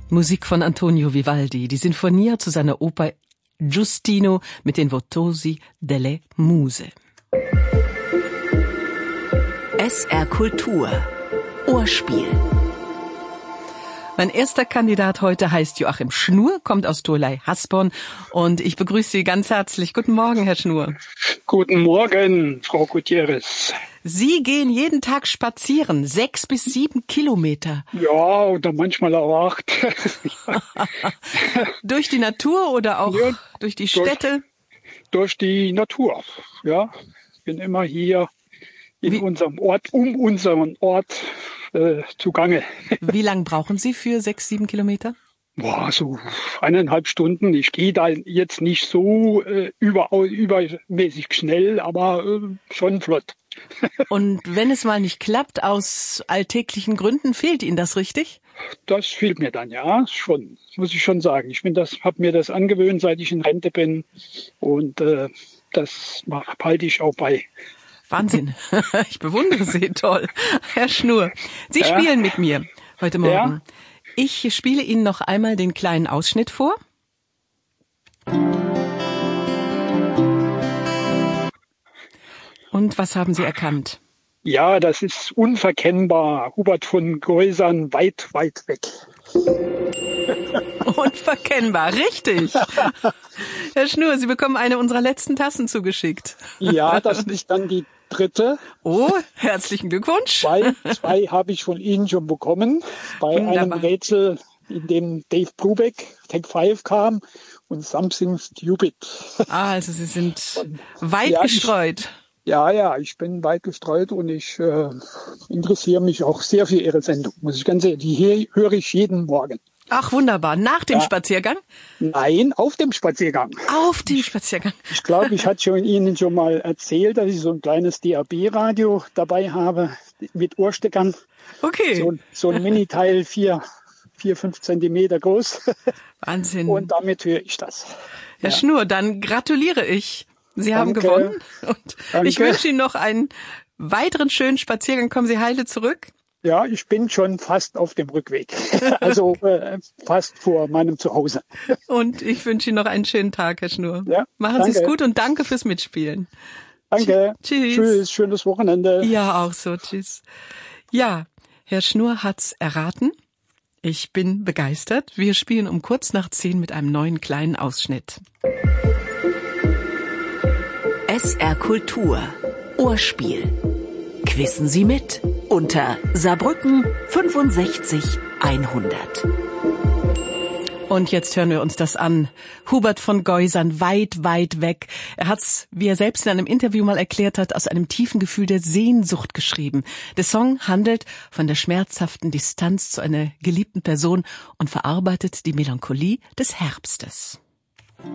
Musik von Antonio Vivaldi, die Sinfonia zu seiner Oper Giustino mit den Virtuosi delle Muse. SR Kultur Ohrspiel. Mein erster Kandidat heute heißt Joachim Schnur, kommt aus Tholey-Hasborn und ich begrüße Sie ganz herzlich. Guten Morgen, Herr Schnur. Guten Morgen, Frau Gutierrez. Sie gehen jeden Tag spazieren, 6 bis 7 Kilometer. Ja, oder manchmal auch 8. Durch die Natur oder auch durch die Städte? Durch die Natur, ja. Ich bin immer hier in unserem Ort, um unseren Ort zugange. Wie lange brauchen Sie für 6, 7 Kilometer? Boah, so 1,5 Stunden. Ich gehe da jetzt nicht so übermäßig schnell, aber schon flott. Und wenn es mal nicht klappt, aus alltäglichen Gründen, fehlt Ihnen das richtig? Das fehlt mir dann, ja, schon, muss ich schon sagen. Ich habe mir das angewöhnt, seit ich in Rente bin, und das halte ich auch bei. Wahnsinn, ich bewundere Sie, toll. Herr Schnur, Sie spielen mit mir heute Morgen. Ja. Ich spiele Ihnen noch einmal den kleinen Ausschnitt vor. Und was haben Sie erkannt? Ja, das ist unverkennbar. Hubert von Geusern, weit, weit weg. Unverkennbar, richtig. Herr Schnur, Sie bekommen eine unserer letzten Tassen zugeschickt. Ja, das ist dann die 3. Oh, herzlichen Glückwunsch. Zwei habe ich von Ihnen schon bekommen. Bei Wunderbar. Einem Rätsel, in dem Dave Brubeck, Take 5 kam und Something Stupid. Also Sie sind weit gestreut. Ich bin weit gestreut und ich interessiere mich auch sehr für Ihre Sendung, muss ich ganz ehrlich. Die höre ich jeden Morgen. Ach, wunderbar. Nach dem Spaziergang? Nein, auf dem Spaziergang. Auf dem Spaziergang. Ich glaube, ich hatte Ihnen schon mal erzählt, dass ich so ein kleines DAB-Radio dabei habe mit Ohrsteckern. Okay. So ein Miniteil, 4-5 Zentimeter groß. Wahnsinn. Und damit höre ich das. Herr Schnur, dann gratuliere ich. Sie haben gewonnen. Und ich wünsche Ihnen noch einen weiteren schönen Spaziergang. Kommen Sie heile zurück. Ja, ich bin schon fast auf dem Rückweg. Also fast vor meinem Zuhause. Und ich wünsche Ihnen noch einen schönen Tag, Herr Schnur. Ja, machen Sie es gut und danke fürs Mitspielen. Danke. Tschüss. Tschüss, schönes Wochenende. Ja, auch so. Tschüss. Ja, Herr Schnur hat's erraten. Ich bin begeistert. Wir spielen um kurz nach 10 mit einem neuen kleinen Ausschnitt. SR Kultur Ohrspiel. Quissen Sie mit unter Saarbrücken 65 100. Und jetzt hören wir uns das an. Hubert von Geusern, weit, weit weg. Er hat's, wie er selbst in einem Interview mal erklärt hat, aus einem tiefen Gefühl der Sehnsucht geschrieben. Der Song handelt von der schmerzhaften Distanz zu einer geliebten Person und verarbeitet die Melancholie des Herbstes.